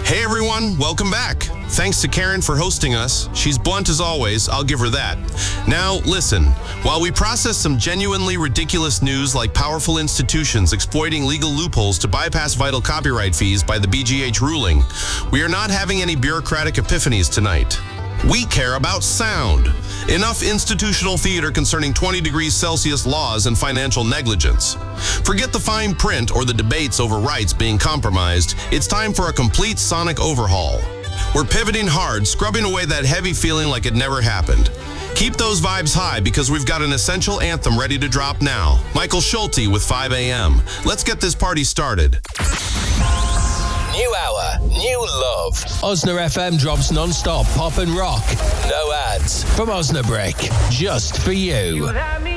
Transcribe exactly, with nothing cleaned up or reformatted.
Hey everyone, welcome back. Thanks to Karen for hosting us. She's blunt as always, I'll give her that. Now, listen, while we process some genuinely ridiculous news like powerful institutions exploiting legal loopholes to bypass vital copyright fees by the B G H ruling, we are not having any bureaucratic epiphanies tonight. We care about sound. Enough institutional theater concerning twenty degrees Celsius laws and financial negligence. Forget the fine print or the debates over rights being compromised. It's time for a complete sonic overhaul. We're pivoting hard, scrubbing away that heavy feeling like it never happened. Keep those vibes high because we've got an essential anthem ready to drop now. Michael Schulte with five a.m. Let's get this party started. New hour, new love. Osna F M drops non-stop pop and rock. No ads from Osnabrick, just for you. You